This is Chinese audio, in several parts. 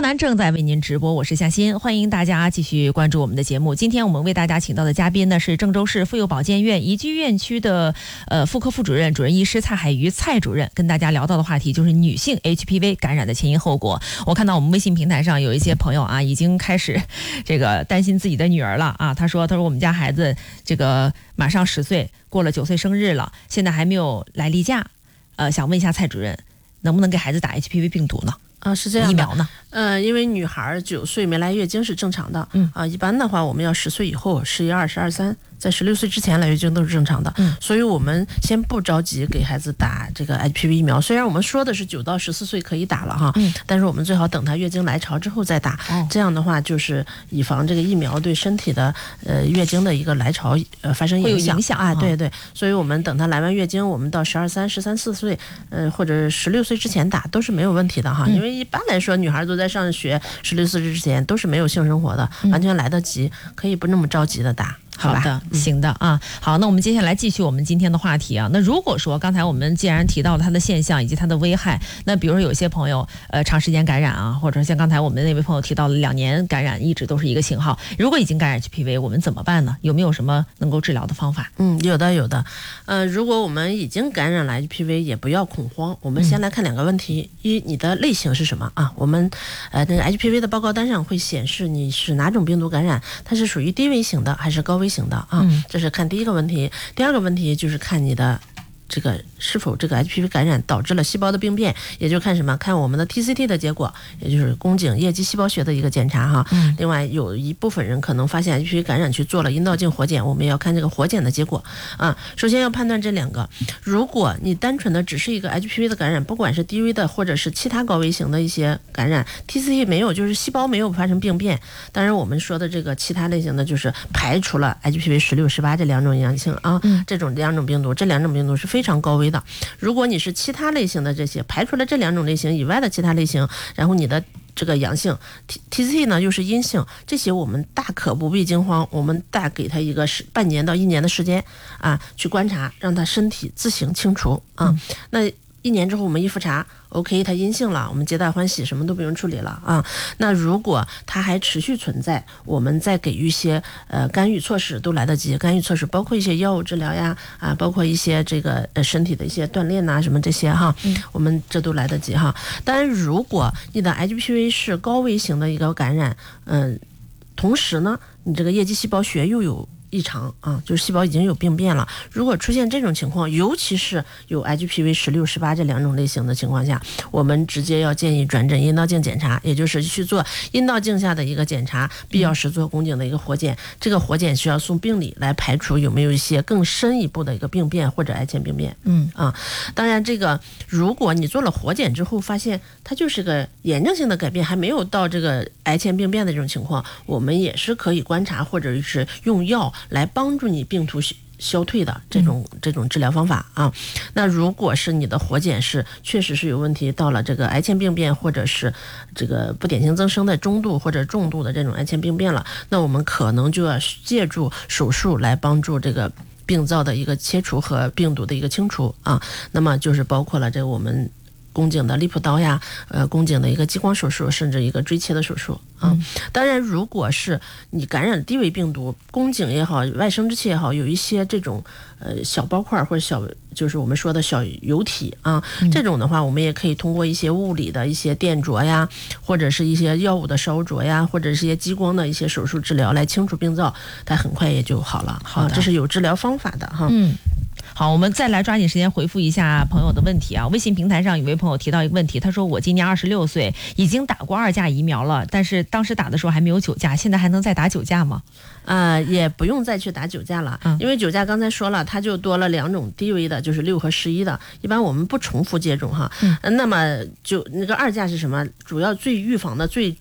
南正在为您直播，我是夏欣，欢迎大家继续关注我们的节目。今天我们为大家请到的嘉宾呢是郑州市妇幼保健院怡居院区的妇科副主任、主任医师蔡海瑜蔡主任，跟大家聊到的话题就是女性 HPV 感染的前因后果。我看到我们微信平台上有一些朋友啊，已经开始这个担心自己的女儿了啊。他说我们家孩子这个马上10岁，过了9岁生日了，现在还没有来例假，想问一下蔡主任，能不能给孩子打 HPV 病毒呢？ 是这样的， 疫苗呢？ 因为女孩9岁没来月经是正常的，一般的话我们要10岁以后11、12、12、13，在16岁之前来月经都是正常的，所以我们先不着急给孩子打这个 HPV 疫苗。虽然我们说的是9到14岁可以打了哈，但是我们最好等她月经来潮之后再打，这样的话就是以防这个疫苗对身体的月经的一个来潮发生影响， 会有影响啊。 对对，所以我们等她来完月经，我们到12、3、13、14岁，或者16岁之前打都是没有问题的哈，因为一般来说女孩都在上学，16岁之前都是没有性生活的，完全来得及，可以不那么着急的打。 好的，行的啊。好，那我们接下来继续我们今天的话题啊。那如果说刚才我们既然提到了它的现象以及它的危害，那比如说有些朋友长时间感染啊，或者像刚才我们那位朋友提到了2年感染一直都是一个信号，如果已经感染 HPV 我们怎么办呢？有没有什么能够治疗的方法？ 有的。如果我们已经感染了 HPV 也不要恐慌，我们先来看2个问题。一，你的类型是什么啊？我们那个 HPV 的报告单上会显示你是哪种病毒感染，它是属于低危型的还是高危型的啊？这是看第一个问题。第二个问题就是看你的这个是否这个 HPV 感染导致了细胞的病变，也就看什么？看我们的 TCT 的结果，也就是宫颈液基细胞学的一个检查哈。另外有一部分人可能发现 HPV 感染去做了阴道镜活检，我们也要看这个活检的结果啊。首先要判断这2个，如果你单纯的只是一个 HPV 的感染，不管是低危的或者是其他高危型的一些感染 ，TCT 没有，就是细胞没有发生病变。当然我们说的这个其他类型的就是排除了 HPV 16、18这2种阳性啊，这种2种病毒，这2种病毒是非常高危的。如果你是其他类型的这些排除了这2种类型以外的其他类型，然后你的这个阳性 TCT 呢又是阴性，这些我们大可不必惊慌，我们大给他一个半年到1年的时间啊，去观察，让他身体自行清除啊。那1年之后我们一复查 OK 它阴性了，我们皆大欢喜，什么都不用处理了啊。那如果它还持续存在，我们再给予一些干预措施都来得及。干预措施包括一些药物治疗呀，包括一些这个身体的一些锻炼呐，什么这些哈，我们这都来得及哈。当然如果你的 HPV 是高危型的一个感染，同时呢你这个液基细胞学又有异常啊，就是细胞已经有病变了。如果出现这种情况，尤其是有 HPV 16、18这2种类型的情况下，我们直接要建议转诊阴道镜检查，也就是去做阴道镜下的一个检查，必要时做宫颈的一个活检。这个活检需要送病理来排除有没有一些更深一步的一个病变或者癌前病变。当然这个如果你做了活检之后发现它就是个炎症性的改变，还没有到这个癌前病变的这种情况，我们也是可以观察或者是用药来帮助你病毒消退的这种治疗方法啊。那如果是你的活检是确实是有问题，到了这个癌前病变或者是这个不典型增生的中度或者重度的这种癌前病变了，那我们可能就要借助手术来帮助这个病灶的一个切除和病毒的一个清除啊。那么就是包括了这个我们宫颈的利普刀呀，宫颈的一个激光手术，甚至一个锥切的手术啊。当然如果是你感染低危病毒，宫颈也好，外生殖器也好，有一些这种小包块或者就是我们说的小疣体啊，这种的话我们也可以通过一些物理的一些电灼呀，或者是一些药物的烧灼呀，或者是一些激光的一些手术治疗来清除病灶，它很快也就好了。好，这是有治疗方法的哈。 好，我们再来抓紧时间回复一下朋友的问题啊。微信平台上有位朋友提到一个问题，他说我今年26岁，已经打过2价疫苗了，但是当时打的时候还没有9价，现在还能再打9价吗？ 也不用再去打9价了，因为9价刚才说了，它就多了2种低危的，就是6和11的，一般我们不重复接种哈。那么就那个2价是什么？主要最预防的最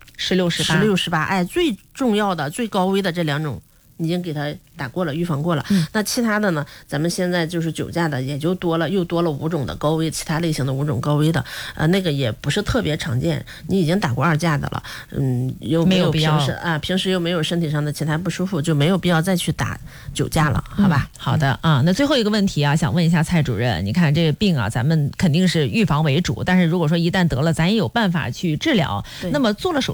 16、18， 最重要的最高危的这2种已经给他打过了，预防过了。那其他的呢，咱们现在就是9价的也就又多了5种的高危，其他类型的5种高危的，那个也不是特别常见。你已经打过2价的了，又没有平时又没有身体上的其他不舒服，就没有必要再去打9价了，好吧？ 好的啊，那最后一个问题啊，想问一下蔡主任，你看这个病啊，咱们肯定是预防为主，但是如果说一旦得了，咱也有办法去治疗。那么做了手